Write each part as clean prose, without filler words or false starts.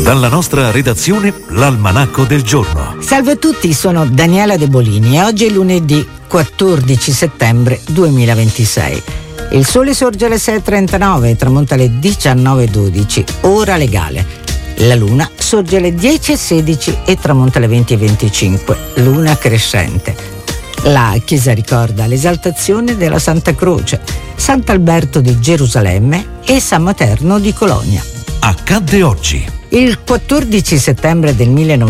Dalla nostra redazione, l'Almanacco del giorno. Salve a tutti, sono Daniela De Bolini e oggi è lunedì 14 settembre 2026. Il sole sorge alle 6.39 e tramonta alle 19.12, ora legale. La luna sorge alle 10.16 e tramonta alle 20.25, luna crescente. La chiesa ricorda l'esaltazione della Santa Croce, Sant'Alberto di Gerusalemme e San Materno di Colonia. Accadde oggi. Il 14 settembre del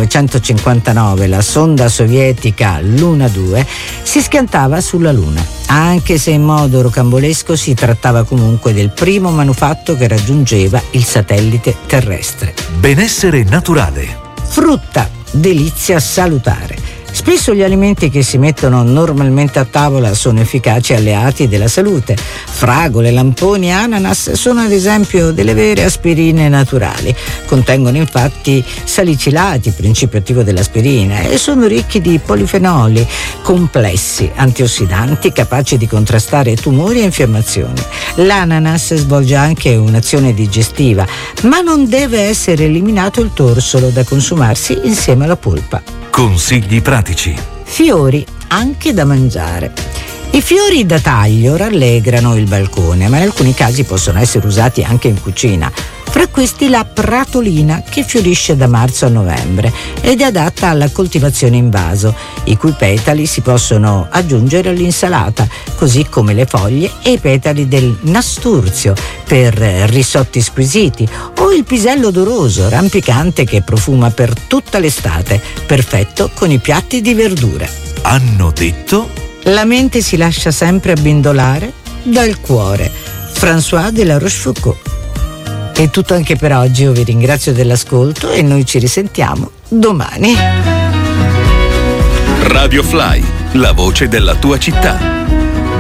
1959 la sonda sovietica Luna 2 si schiantava sulla Luna. Anche se in modo rocambolesco, si trattava comunque del primo manufatto che raggiungeva il satellite terrestre. Benessere naturale. Frutta, delizia salutare. Spesso gli alimenti che si mettono normalmente a tavola sono efficaci alleati della salute. Fragole, lamponi e ananas sono ad esempio delle vere aspirine naturali. Contengono infatti salicilati, principio attivo dell'aspirina, e sono ricchi di polifenoli complessi, antiossidanti capaci di contrastare tumori e infiammazioni. L'ananas svolge anche un'azione digestiva, ma non deve essere eliminato il torsolo da consumarsi insieme alla polpa. Consigli pratici. Fiori anche da mangiare. I fiori da taglio rallegrano il balcone, ma in alcuni casi possono essere usati anche in cucina. Fra questi la pratolina, che fiorisce da marzo a novembre ed è adatta alla coltivazione in vaso, i cui petali si possono aggiungere all'insalata, così come le foglie e i petali del nasturzio per risotti squisiti, o il pisello odoroso, rampicante, che profuma per tutta l'estate, perfetto con i piatti di verdure. Hanno detto? La mente si lascia sempre abbindolare dal cuore. François de la Rochefoucauld. È tutto anche per oggi, io vi ringrazio dell'ascolto e noi ci risentiamo domani. Radio Fly, la voce della tua città.